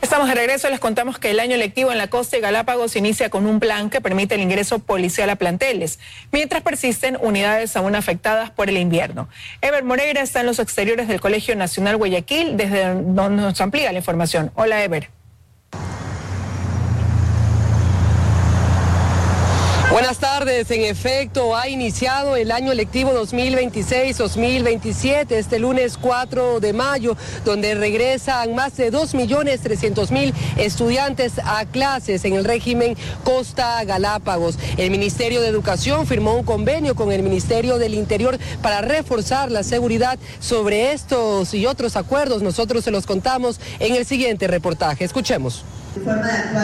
Estamos de regreso, les contamos que el año lectivo en la costa de Galápagos inicia con un plan que permite el ingreso policial a planteles, mientras persisten unidades aún afectadas por el invierno. Ever Moreira está en los exteriores del Colegio Nacional Guayaquil, desde donde nos amplía la información. Hola, Ever. Buenas tardes. En efecto, ha iniciado el año lectivo 2026-2027 este lunes 4 de mayo, donde regresan más de 2.300.000 estudiantes a clases en el régimen Costa Galápagos. El Ministerio de Educación firmó un convenio con el Ministerio del Interior para reforzar la seguridad. Sobre estos y otros acuerdos nosotros se los contamos en el siguiente reportaje. Escuchemos.